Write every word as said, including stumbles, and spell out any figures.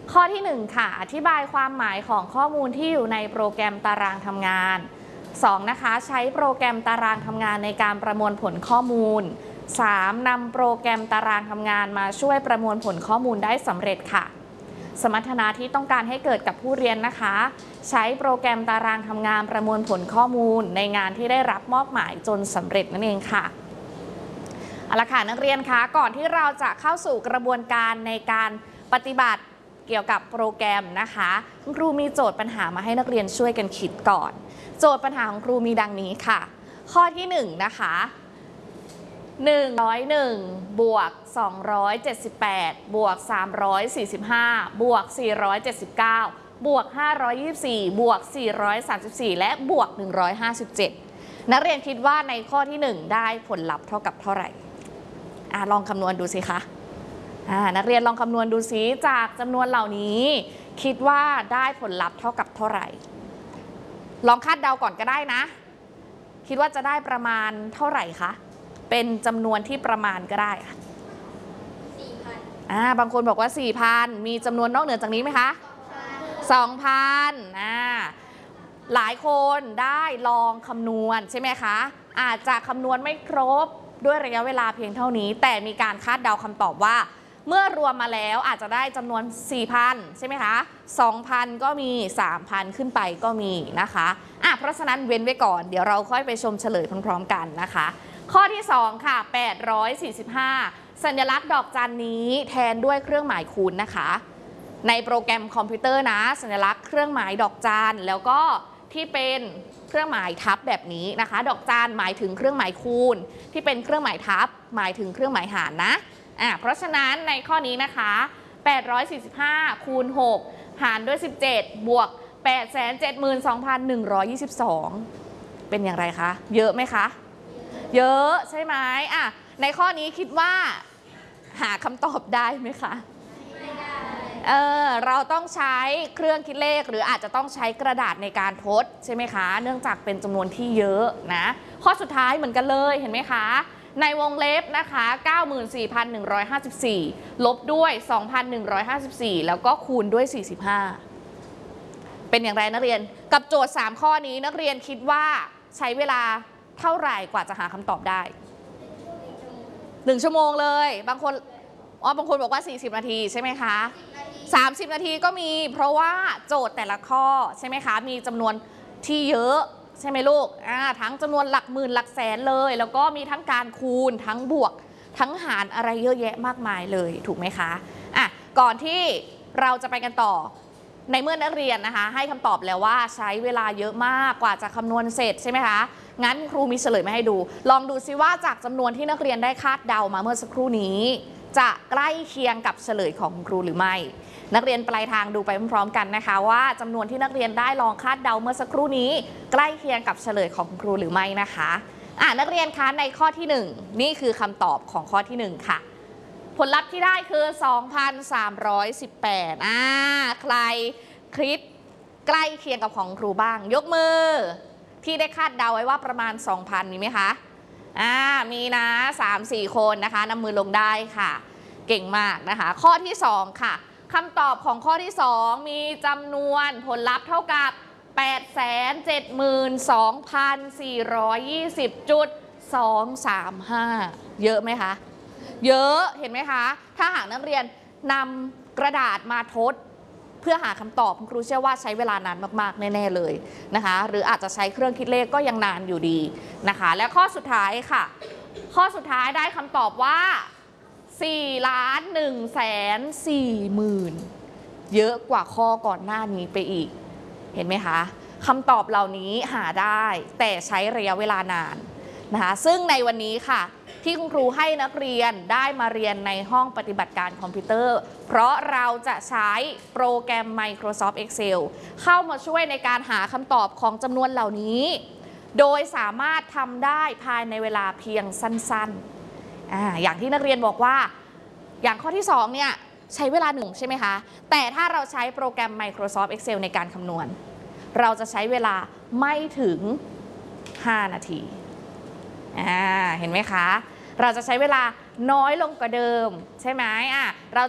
ข้อที่หนึ่งค่ะอธิบายความหมายของข้อมูลที่อยู่ในโปรแกรมตารางทำงานสองนะคะใช้โปรแกรมตารางทำงานในการประมวลผลข้อมูลสามนำโปรแกรมตารางทำงานมาช่วยประมวลผลข้อมูลได้สำเร็จค่ะสมรรถนะที่ต้องการให้เกิดกับผู้เรียนนะคะใช้โปรแกรมตารางทำงานประมวลผลข้อมูลในงานที่ได้รับมอบหมายจนสำเร็จนั่นเองค่ะเอาละค่ะนักเรียนคะก่อนที่เราจะเข้าสู่กระบวนการในการปฏิบัติเกี่ยวกับโปรแกรมนะคะคุณครูมีโจทย์ปัญหามาให้นักเรียนช่วยกันคิดก่อนโจทย์ปัญหาของครูมีดังนี้ค่ะข้อที่หนึ่งนะคะหนึ่งร้อยเอ็ดบวกสองร้อยเจ็ดสิบแปดบวกสามร้อยสี่สิบห้าบวกสี่ร้อยเจ็ดสิบเก้าบวกห้าร้อยยี่สิบสี่บวกสี่ร้อยสามสิบสี่และบวกหนึ่งร้อยห้าสิบเจ็ดนักเรียนคิดว่าในข้อที่หนึ่งได้ผลลัพธ์เท่ากับเท่าไหร่อ่ะลองคำนวณดูสิคะอ่านักเรียนลองคำนวณดูสิจากจำนวนเหล่านี้คิดว่าได้ผลลัพธ์เท่ากับเท่าไหร่ลองคาดเดาก่อนก็ได้นะคิดว่าจะได้ประมาณเท่าไหร่คะเป็นจำนวนที่ประมาณก็ได้ค่ะ สี่พัน อ่าบางคนบอกว่า สี่พัน มีจำนวนนอกเหนือจากนี้ไหมคะ สองพัน อ่าหลายคนได้ลองคำนวณใช่ไหมคะอาจจะคำนวณไม่ครบด้วยระยะเวลาเพียงเท่านี้แต่มีการคาดเดาคำตอบว่าเมื่อรวมมาแล้วอาจจะได้จำนวน สี่พัน ใช่ไหมคะ สองพัน ก็มี สามพัน ขึ้นไปก็มีนะคะอ่ะเพราะฉะนั้นเว้นไว้ก่อนเดี๋ยวเราค่อยไปชมเฉลยพร้อมๆกันนะคะข้อที่สองค่ะแปดร้อยสี่สิบห้าสัญลักษณ์ดอกจันนี้แทนด้วยเครื่องหมายคูณนะคะในโปรแกรมคอมพิวเตอร์นะสัญลักษณ์เครื่องหมายดอกจันแล้วก็ที่เป็นเครื่องหมายทับแบบนี้นะคะดอกจันหมายถึงเครื่องหมายคูณที่เป็นเครื่องหมายทับหมายถึงเครื่องหมายหารนะอ่ะเพราะฉะนั้นในข้อนี้นะคะแปดร้อยสี่สิบห้าคูณหกหารด้วยสิบเจ็ดบวก แปดแสนเจ็ดหมื่นสองพันหนึ่งร้อยยี่สิบสอง เป็นอย่างไรคะเยอะไหมคะเยอะใช่ไหมอ่ะในข้อนี้คิดว่าหาคำตอบได้ไหมคะไม่ได้เออเราต้องใช้เครื่องคิดเลขหรืออาจจะต้องใช้กระดาษในการทดใช่ไหมคะเนื่องจากเป็นจำนวนที่เยอะนะข้อสุดท้ายเหมือนกันเลยเห็นไหมคะในวงเล็บนะคะ เก้าหมื่นสี่พันหนึ่งร้อยห้าสิบสี่ ลบด้วย สองพันหนึ่งร้อยห้าสิบสี่ แล้วก็คูณด้วย สี่สิบห้า เป็นอย่างไรนักเรียนกับโจทย์สามข้อนี้นักเรียนคิดว่าใช้เวลาเท่าไหร่กว่าจะหาคำตอบได้หนึ่งชั่วโมงเลยบางคนอ๋อบางคนบอกว่าสี่สิบนาทีใช่ไหมคะสามสิบนาทีก็มีเพราะว่าโจทย์แต่ละข้อใช่ไหมคะมีจำนวนที่เยอะใช่ไหมลูกอ่าทั้งจำนวนหลักหมื่นหลักแสนเลยแล้วก็มีทั้งการคูณทั้งบวกทั้งหารอะไรเยอะแยะมากมายเลยถูกไหมคะอ่ะก่อนที่เราจะไปกันต่อในเมื่อนักเรียนนะคะให้คำตอบแล้วว่าใช้เวลาเยอะมากกว่าจะคำนวณเสร็จใช่ไหมคะงั้นครูมีเฉลยมาให้ดูลองดูซิว่าจากจำนวนที่นักเรียนได้คาดเดามาเมื่อสักครู่นี้จะใกล้เคียงกับเฉลยของครูหรือไม่นักเรียนปลายทางดูไปพร้อมๆกันนะคะว่าจำนวนที่นักเรียนได้ลองคาดเดาเมื่อสักครู่นี้ใกล้เคียงกับเฉลยของครูหรือไม่นะคะอ่ะนักเรียนคะในข้อที่หนึ่งนี่คือคำตอบของข้อที่หนึ่งค่ะผลลัพธ์ที่ได้คือ สองพันสามร้อยสิบแปด อ่าใครคิดใกล้เคียงกับของครูบ้างยกมือที่ได้คาดเดาไว้ว่าประมาณ สองพัน มีไหมคะอ่ามีนะ สามสี่ คนนะคะนำมือลงได้ค่ะเก่งมากนะคะข้อที่สองค่ะคำตอบของข้อที่สองมีจำนวนผลลัพธ์เท่ากับ แปดแสนเจ็ดหมื่นสองพันสี่ร้อยยี่สิบจุดสองสามห้า เยอะไหมคะเยอะเห็นไหมคะถ้าหากนักเรียนนำกระดาษมาทดเพื่อหาคำตอบครูเชื่อว่าใช้เวลานานมากๆแน่ๆเลยนะคะหรืออาจจะใช้เครื่องคิดเลขก็ยังนานอยู่ดีนะคะและข้อสุดท้ายค่ะข้อสุดท้ายได้คำตอบว่าสี่ล้านหนึ่งแสนสี่หมื่นเยอะกว่าข้อก่อนหน้านี้ไปอีกเห็นไหมคะคำตอบเหล่านี้หาได้แต่ใช้ระยะเวลานานนะคะซึ่งในวันนี้ค่ะที่คุณครูให้นักเรียนได้มาเรียนในห้องปฏิบัติการคอมพิวเตอร์เพราะเราจะใช้โปรแกรม Microsoft Excel เข้ามาช่วยในการหาคำตอบของจำนวนเหล่านี้โดยสามารถทำได้ภายในเวลาเพียงสั้นๆ อ่า อย่างที่นักเรียนบอกว่าอย่างข้อที่สองเนี่ยใช้เวลาหนึ่งใช่ไหมคะแต่ถ้าเราใช้โปรแกรม Microsoft Excel ในการคำนวณเราจะใช้เวลาไม่ถึงห้านาทีอ่าเห็นไหมคะเราจะใช้เวลาน้อยลงกว่าเดิมใช่ไหมอ่ะเรา